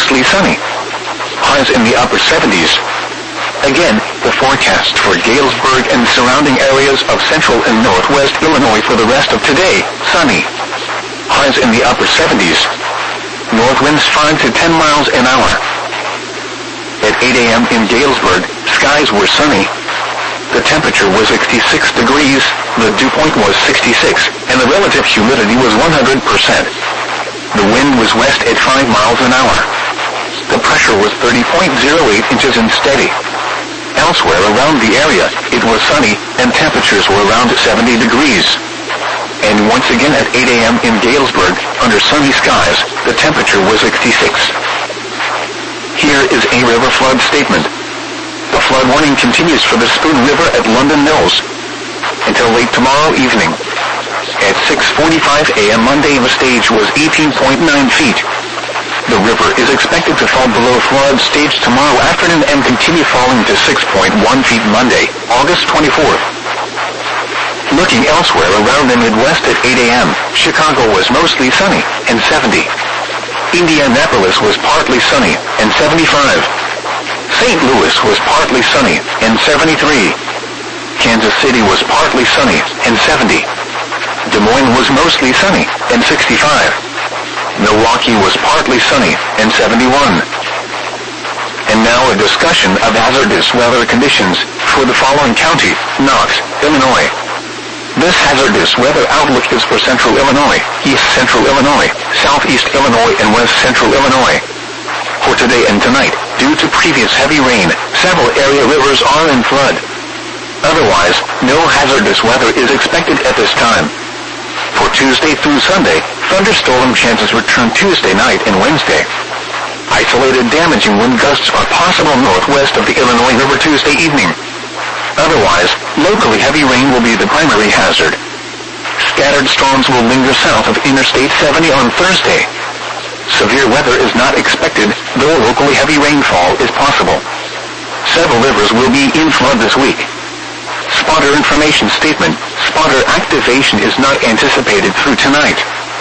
mostly sunny. Highs in the upper 70s. Again, the forecast for Galesburg and surrounding areas of central and northwest Illinois for the rest of today, sunny. Highs in the upper 70s. North winds 5 to 10 miles an hour. At 8 a.m. in Galesburg, skies were sunny. The temperature was 66 degrees, the dew point was 66, and the relative humidity was 100%. The wind was west at 5 miles an hour. The pressure was 30.08 inches and steady. Elsewhere around the area, it was sunny, and temperatures were around 70 degrees. And once again at 8 a.m. in Galesburg, under sunny skies, the temperature was 66. Here is a river flood statement. The flood warning continues for the Spoon River at London Mills until late tomorrow evening. At 6:45 a.m. Monday, the stage was 18.9 feet. The river is expected to fall below flood stage tomorrow afternoon and continue falling to 6.1 feet Monday, August 24th. Looking elsewhere around the Midwest at 8 a.m., Chicago was mostly sunny, and 70. Indianapolis was partly sunny, and 75. St. Louis was partly sunny, and 73. Kansas City was partly sunny, and 70. Des Moines was mostly sunny, and 65. Milwaukee was partly sunny, and 71. And now a discussion of hazardous weather conditions for the following county, Knox, Illinois. This hazardous weather outlook is for central Illinois, east central Illinois, southeast Illinois, and west central Illinois. For today and tonight, due to previous heavy rain, several area rivers are in flood. Otherwise, no hazardous weather is expected at this time. For Tuesday through Sunday, thunderstorm chances return Tuesday night and Wednesday. Isolated damaging wind gusts are possible northwest of the Illinois River Tuesday evening. Otherwise, locally heavy rain will be the primary hazard. Scattered storms will linger south of Interstate 70 on Thursday. Severe weather is not expected, though locally heavy rainfall is possible. Several rivers will be in flood this week. Spotter information statement. Spotter activation is not anticipated through tonight.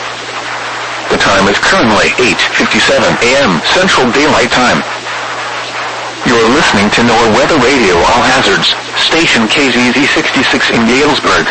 The time is currently 8:57 a.m. Central Daylight Time. You're listening to NOAA Weather Radio All Hazards, station KZZ 66 in Galesburg.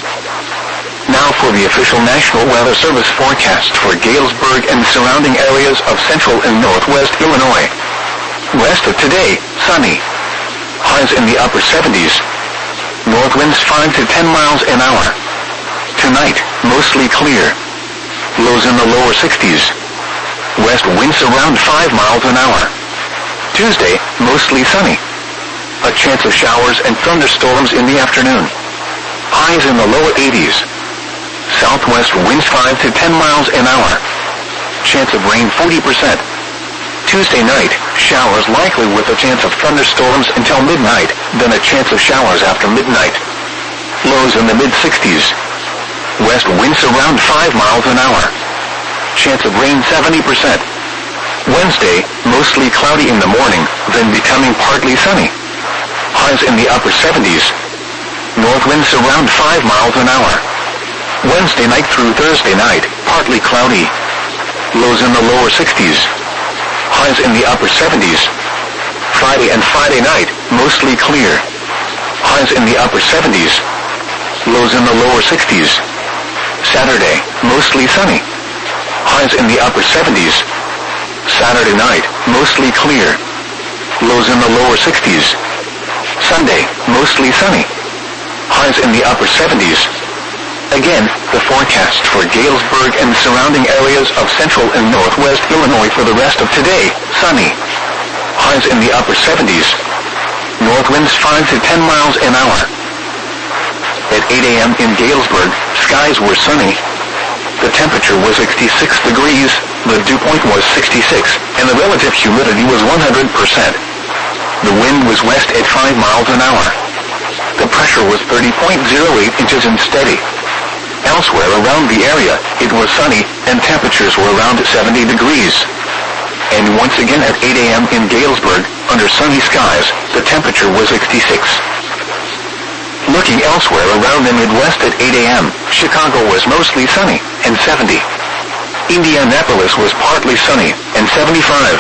Now for the official National Weather Service forecast for Galesburg and surrounding areas of central and northwest Illinois. Rest of today, sunny. Highs in the upper 70s. North winds 5 to 10 miles an hour. Tonight, mostly clear. Lows in the lower 60s. West winds around 5 miles an hour. Tuesday, mostly sunny. A chance of showers and thunderstorms in the afternoon. Highs in the lower 80s. Southwest winds 5 to 10 miles an hour. Chance of rain 40%. Tuesday night, showers likely with a chance of thunderstorms until midnight, then a chance of showers after midnight. Lows in the mid-60s. West winds around 5 miles an hour. Chance of rain 70%. Wednesday, mostly cloudy in the morning, then becoming partly sunny. Highs in the upper 70s. North winds around 5 miles an hour. Wednesday night through Thursday night, partly cloudy. Lows in the lower 60s. Highs in the upper 70s. Friday and Friday night, mostly clear. Highs in the upper 70s. Lows in the lower 60s. Saturday, mostly sunny. Highs in the upper 70s. Saturday night, mostly clear. Lows in the lower 60s. Sunday, mostly sunny. Highs in the upper 70s. Again, the forecast for Galesburg and surrounding areas of central and northwest Illinois for the rest of today, sunny. Highs in the upper 70s. North winds 5 to 10 miles an hour. At 8 a.m. in Galesburg, skies were sunny. The temperature was 66 degrees, the dew point was 66, and the relative humidity was 100%. The wind was west at 5 miles an hour. The pressure was 30.08 inches and steady. Elsewhere around the area, it was sunny, and temperatures were around 70 degrees. And once again at 8 a.m. in Galesburg, under sunny skies, the temperature was 66. Looking elsewhere around the Midwest at 8 a.m., Chicago was mostly sunny, and 70. Indianapolis was partly sunny, and 75.